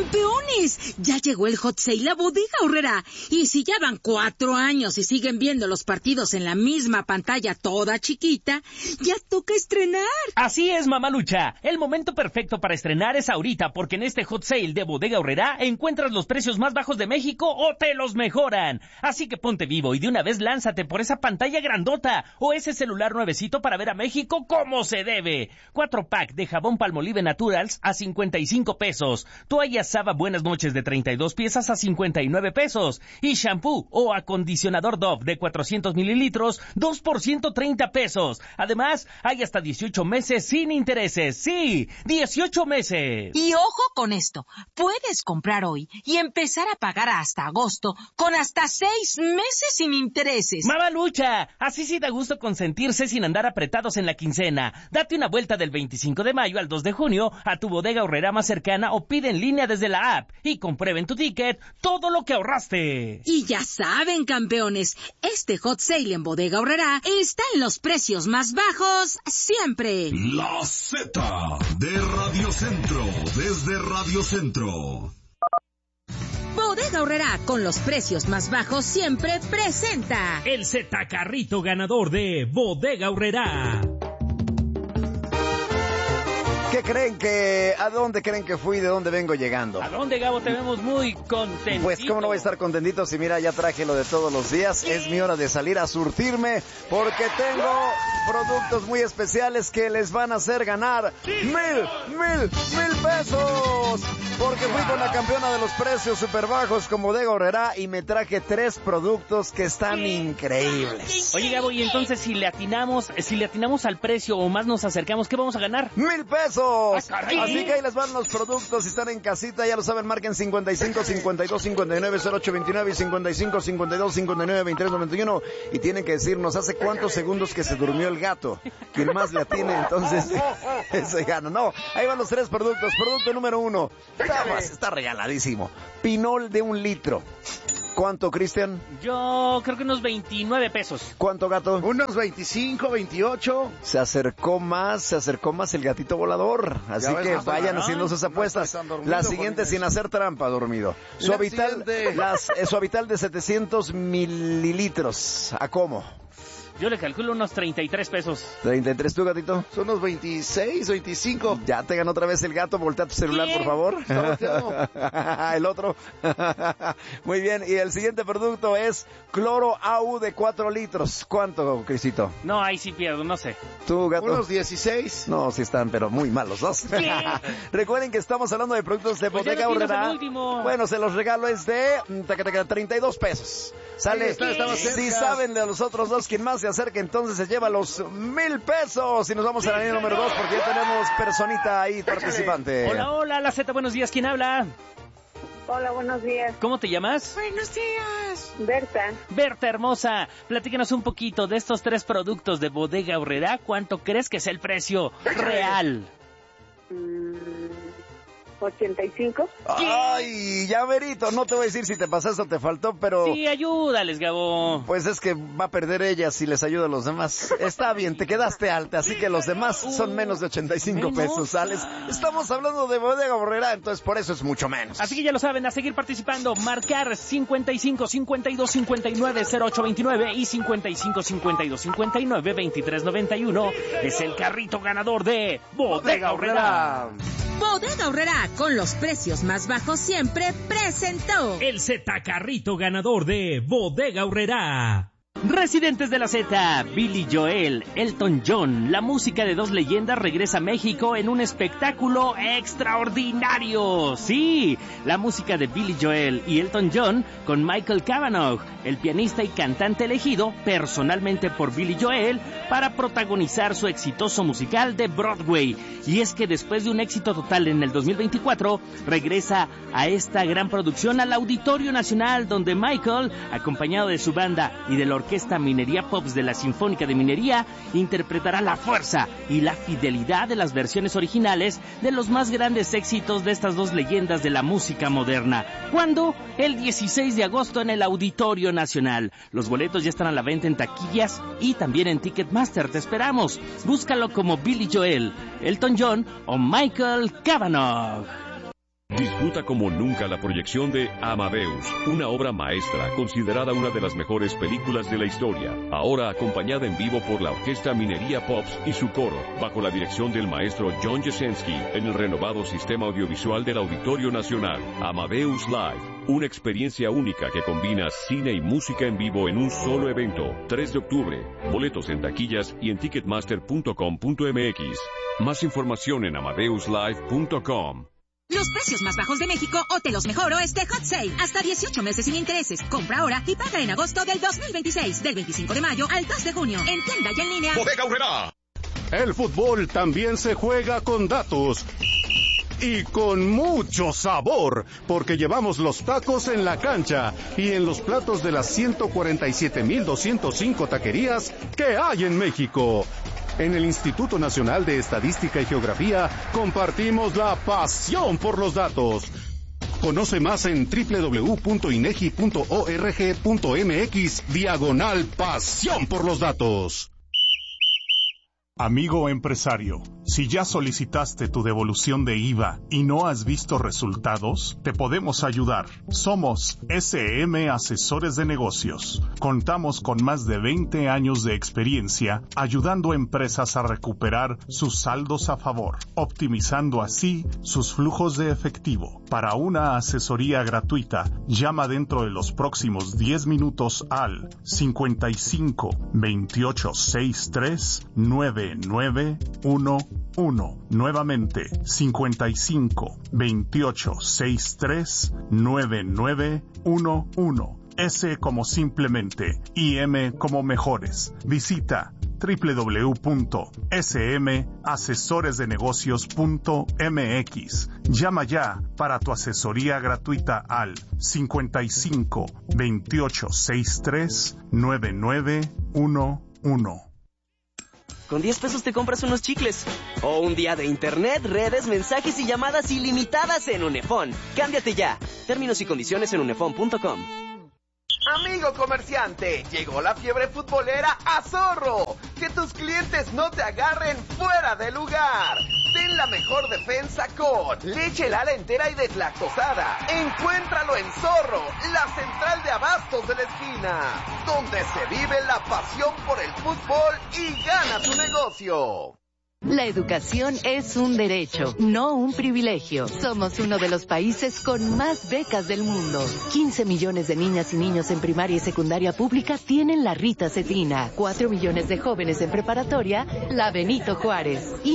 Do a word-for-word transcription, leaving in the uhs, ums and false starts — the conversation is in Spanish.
¡Campeones! Ya llegó el Hot Sale a Bodega Aurrerá. Y si ya van cuatro años y siguen viendo los partidos en la misma pantalla toda chiquita, ya toca estrenar. Así es, mamalucha. El momento perfecto para estrenar es ahorita, porque en este Hot Sale de Bodega Aurrerá encuentras los precios más bajos de México o te los mejoran. Así que ponte vivo y de una vez lánzate por esa pantalla grandota o ese celular nuevecito para ver a México como se debe. Cuatro pack de jabón Palmolive Naturals a cincuenta y cinco pesos. Toalla Saba Buenas Noches de treinta y dos piezas a cincuenta y nueve pesos. Y shampoo o acondicionador Dove de cuatrocientos mililitros, dos por ciento treinta pesos. Además, hay hasta dieciocho meses sin intereses. ¡Sí! ¡dieciocho meses! Y ojo con esto. Puedes comprar hoy y empezar a pagar hasta agosto con hasta seis meses sin intereses. ¡Mamalucha! Así sí da gusto consentirse sin andar apretados en la quincena. Date una vuelta del veinticinco de mayo al dos de junio a tu Bodega Aurrerá más cercana o pide en línea desde la app y comprueba en tu ticket todo lo que ahorraste. Y ya saben, campeones, este Hot Sale en Bodega Aurrerá está en los precios más bajos siempre. La Z de Radio Centro, desde Radio Centro. Bodega Aurrerá, con los precios más bajos siempre, presenta el Z Carrito ganador de Bodega Aurrerá. ¿Qué creen que, a dónde creen que fui, de dónde vengo llegando? ¿A dónde, Gabo? Te vemos muy contentito. Pues cómo no voy a estar contentito si mira, ya traje lo de todos los días. Sí. Es mi hora de salir a surtirme porque tengo productos muy especiales que les van a hacer ganar sí, mil, mil, mil pesos. Porque fui con la campeona de los precios super bajos con Bodega Aurrerá y me traje tres productos que están increíbles. Oye, Gabo, y entonces si le atinamos, si le atinamos al precio o más nos acercamos, ¿qué vamos a ganar? ¡Mil pesos! Así que ahí les van los productos. Si están en casita, ya lo saben, marquen cincuenta y cinco, cincuenta y dos, cincuenta y nueve, cero ocho veintinueve y cincuenta y cinco, cincuenta y dos, cincuenta y nueve, veintitrés, noventa y uno y tienen que decirnos hace cuántos segundos que se durmió el gato. Quien más le atine, entonces se gana. No, ahí van los tres productos. Producto número uno, está, está regaladísimo. Pinol de un litro. ¿Cuánto, Cristian? Yo creo que unos veintinueve pesos. ¿Cuánto, gato? Unos veinticinco, veintiocho. Se acercó más, se acercó más el gatito volador. Así ves, que vayan haciendo sus apuestas. No la siguiente sin hacer trampa, dormido. Suavital, las, eh, Suavital de setecientos mililitros. ¿A cómo? Yo le calculo unos treinta y tres pesos. ¿treinta y tres tú, gatito? Son unos veintiséis, veinticinco. Ya te ganó otra vez el gato. Voltea tu celular, ¿Qué? por favor. El otro. Muy bien. Y el siguiente producto es cloro A U de cuatro litros. ¿Cuánto, Crisito? No, ahí sí pierdo, no sé. ¿Tú, gato? Unos dieciséis. No, sí están, pero muy malos dos. Recuerden que estamos hablando de productos de pues Bodega Aurrerá. Último. Bueno, se los regalo es de treinta y dos pesos. Sale. Está, si saben de los otros dos, quien más se acerque, entonces se lleva los mil pesos. Y nos vamos a la línea número dos porque ya tenemos personita ahí participante. Hola, hola, la Z, buenos días. ¿Quién habla? Hola, buenos días. ¿Cómo te llamas? Buenos días. Berta. Berta, hermosa. Platícanos un poquito de estos tres productos de Bodega Aurrerá. ¿Cuánto crees que es el precio real? Mm, ochenta y cinco. Ay, ya verito, no te voy a decir si te pasaste o te faltó, pero... Sí, ayúdales, Gabo. Pues es que va a perder ella si les ayuda a los demás. Está bien, te quedaste alta, así que los demás son menos de ochenta y cinco pesos, ¿sales? Estamos hablando de Bodega Aurrerá, entonces por eso es mucho menos. Así que ya lo saben, a seguir participando, marcar cincuenta y cinco, cincuenta y dos, cincuenta y nueve, cero ocho veintinueve y cincuenta y cinco, cincuenta y dos, cincuenta y nueve, veintitrés noventa y uno. Es el carrito ganador de Bodega Aurrerá. Bodega Aurrerá, con los precios más bajos siempre, presentó el Z Carrito ganador de Bodega Aurrerá. Residentes de la Z, Billy Joel, Elton John, la música de dos leyendas regresa a México en un espectáculo extraordinario. Sí, la música de Billy Joel y Elton John con Michael Cavanaugh, el pianista y cantante elegido personalmente por Billy Joel para protagonizar su exitoso musical de Broadway. Y es que después de un éxito total en el dos mil veinticuatro, regresa a esta gran producción al Auditorio Nacional, donde Michael, acompañado de su banda y de la Orquesta Minería Pops de la Sinfónica de Minería, interpretará la fuerza y la fidelidad de las versiones originales de los más grandes éxitos de estas dos leyendas de la música moderna. ¿Cuándo? El dieciséis de agosto en el Auditorio Nacional. Los boletos ya están a la venta en taquillas y también en Ticketmaster. Te esperamos. Búscalo como Billy Joel, Elton John o Michael Cavanaugh. Disfruta como nunca la proyección de Amadeus, una obra maestra considerada una de las mejores películas de la historia, ahora acompañada en vivo por la Orquesta Minería Pops y su coro, bajo la dirección del maestro John Jasenski, en el renovado sistema audiovisual del Auditorio Nacional. Amadeus Live, una experiencia única que combina cine y música en vivo en un solo evento. tres de octubre, boletos en taquillas y en ticketmaster punto com punto m x. Más información en amadeus live punto com. Los precios más bajos de México o te los mejoro este Hot Sale. Hasta dieciocho meses sin intereses. Compra ahora y paga en agosto del dos mil veintiséis. Del veinticinco de mayo al dos de junio. En tienda y en línea. Bodega Aurrerá. El fútbol también se juega con datos. Y con mucho sabor, porque llevamos los tacos en la cancha y en los platos de las ciento cuarenta y siete mil doscientos cinco taquerías que hay en México. En el Instituto Nacional de Estadística y Geografía compartimos la pasión por los datos. Conoce más en doble u doble u doble u punto inegi punto org punto m x diagonal pasión por los datos. Amigo empresario, si ya solicitaste tu devolución de I V A y no has visto resultados, te podemos ayudar. Somos S M Asesores de Negocios. Contamos con más de veinte años de experiencia ayudando a empresas a recuperar sus saldos a favor, optimizando así sus flujos de efectivo. Para una asesoría gratuita, llama dentro de los próximos diez minutos al cincuenta y cinco, veintiocho, sesenta y tres, nueve nueve uno uno. Nuevamente, cincuenta y cinco, veintiocho, sesenta y tres, nueve nueve uno uno. S como simplemente y M como mejores. Visita doble u doble u doble u punto s m asesores de negocios punto m x. Llama ya para tu asesoría gratuita al cincuenta y cinco, veintiocho, sesenta y tres, nueve nueve uno uno. Con diez pesos te compras unos chicles. O un día de internet, redes, mensajes y llamadas ilimitadas en Unefón. Cámbiate ya. Términos y condiciones en unefón punto com. Amigo comerciante, llegó la fiebre futbolera a Zorro. Que tus clientes no te agarren fuera de lugar. Ten la mejor defensa con leche Lala entera y deslactosada. Encuéntralo en Zorro, la central de abastos de la esquina, donde se vive la pasión por el fútbol y gana tu negocio. La educación es un derecho, no un privilegio. Somos uno de los países con más becas del mundo. quince millones de niñas y niños en primaria y secundaria pública tienen la Rita Cetina. cuatro millones de jóvenes en preparatoria, la Benito Juárez. Y